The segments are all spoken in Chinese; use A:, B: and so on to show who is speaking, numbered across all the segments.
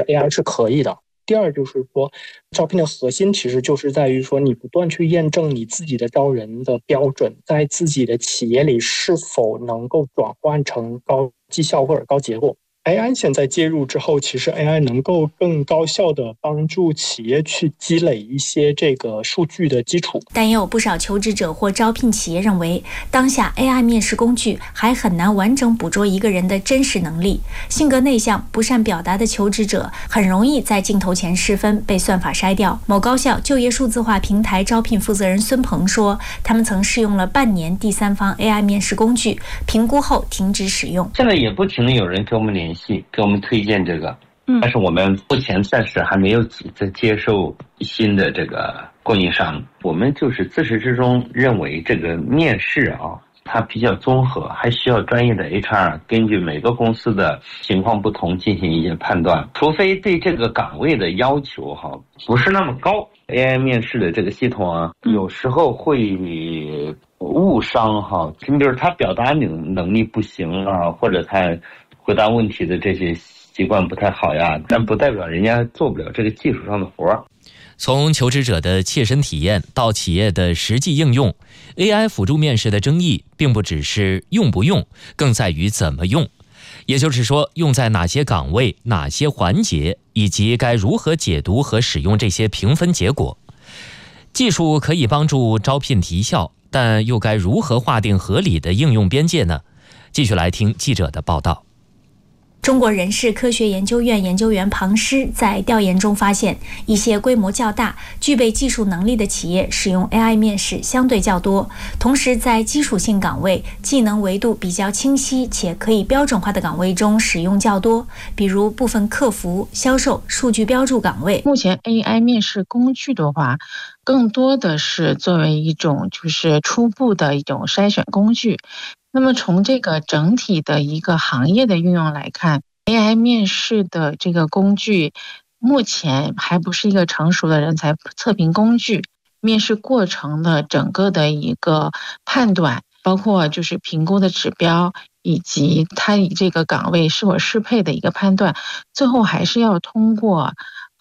A: AI 是可以的。第二就是说，招聘的核心其实就是在于说，你不断去验证你自己的招人的标准，在自己的企业里是否能够转换成高绩效或者高结果。AI 现在介入之后，其实 AI 能够更高效地帮助企业去积累一些这个数据的基础。
B: 但也有不少求职者或招聘企业认为，当下 AI 面试工具还很难完整捕捉一个人的真实能力。性格内向、不善表达的求职者很容易在镜头前失分，被算法筛掉。某高校就业数字化平台招聘负责人孙鹏说，他们曾试用了半年第三方 AI 面试工具，评估后停止使用。
C: 现在也不停地有人给我们联系，给我们推荐这个，但是我们目前暂时还没有急着接受新的这个供应商。我们就是自始至终认为这个面试它比较综合，还需要专业的 HR 根据每个公司的情况不同进行一些判断，除非对这个岗位的要求不是那么高。AI 面试的这个系统有时候会误伤你比如他表达能力不行或者他回答问题的这些习惯不太好呀，但不代表人家做不了这个技术上的活。
D: 从求职者的切身体验到企业的实际应用， AI 辅助面试的争议并不只是用不用，更在于怎么用。也就是说，用在哪些岗位、哪些环节，以及该如何解读和使用这些评分结果。技术可以帮助招聘提效，但又该如何划定合理的应用边界呢？继续来听记者的报道。
B: 中国人事科学研究院研究员庞师在调研中发现，一些规模较大、具备技术能力的企业使用 AI 面试相对较多，同时在基础性岗位、技能维度比较清晰且可以标准化的岗位中使用较多，比如部分客服、销售、数据标注岗位。
E: 目前 AI 面试工具的话，更多的是作为一种就是初步的一种筛选工具。那么从这个整体的一个行业的运用来看， AI 面试的这个工具目前还不是一个成熟的人才测评工具，面试过程的整个的一个判断，包括就是评估的指标，以及它以这个岗位是否适配的一个判断，最后还是要通过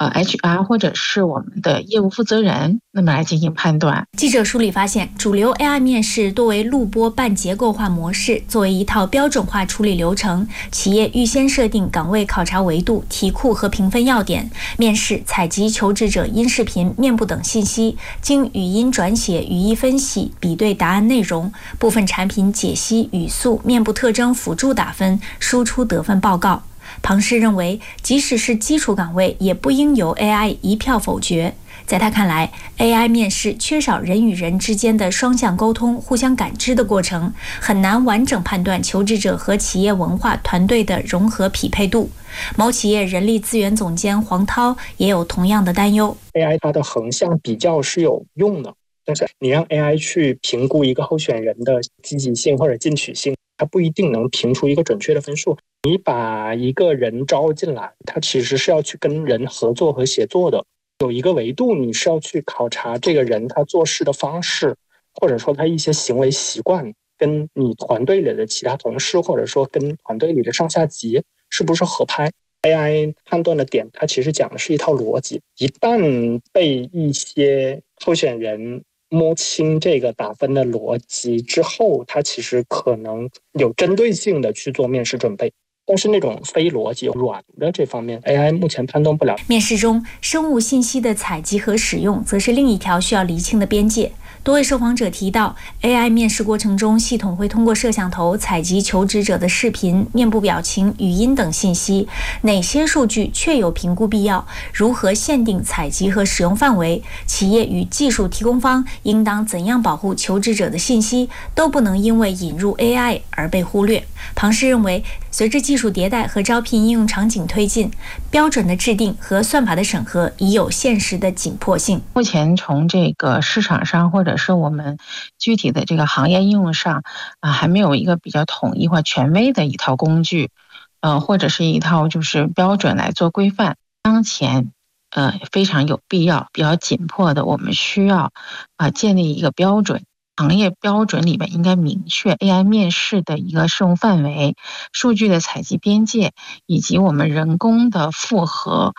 E: HR 或者是我们的业务负责人那么来进行判断。
B: 记者梳理发现，主流 AI 面试多为录播半结构化模式，作为一套标准化处理流程，企业预先设定岗位考察维度、题库和评分要点，面试采集求职者音视频、面部等信息，经语音转写、语义分析，比对答案内容，部分产品解析、语速、面部特征辅助打分，输出得分报告。庞师认为，即使是基础岗位，也不应由 AI 一票否决。在他看来， AI 面试缺少人与人之间的双向沟通、互相感知的过程，很难完整判断求职者和企业文化团队的融合匹配度。某企业人力资源总监黄涛也有同样的担忧。
A: AI 它的横向比较是有用的，但是你让 AI 去评估一个候选人的积极性或者进取性，它不一定能评出一个准确的分数。你把一个人招进来，他其实是要去跟人合作和协作的，有一个维度你是要去考察这个人他做事的方式，或者说他一些行为习惯跟你团队里的其他同事，或者说跟团队里的上下级是不是合拍。 AI 判断的点它其实讲的是一套逻辑，一旦被一些候选人摸清这个打分的逻辑之后，它其实可能有针对性的去做面试准备，但是那种非逻辑软的这方面 AI 目前判断不了。
B: 面试中生物信息的采集和使用则是另一条需要厘清的边界。多位受访者提到， AI 面试过程中，系统会通过摄像头采集求职者的视频、面部表情、语音等信息，哪些数据确有评估必要，如何限定采集和使用范围，企业与技术提供方应当怎样保护求职者的信息，都不能因为引入 AI 而被忽略。庞师认为，随着技术迭代和招聘应用场景推进，标准的制定和算法的审核已有现实的紧迫性。
E: 目前从这个市场上或者是我们具体的这个行业应用上还没有一个比较统一或权威的一套工具，或者是一套就是标准来做规范。当前非常有必要、比较紧迫的，我们需要建立一个标准。行业标准里面应该明确 AI 面试的一个适用范围、数据的采集边界，以及我们人工的复核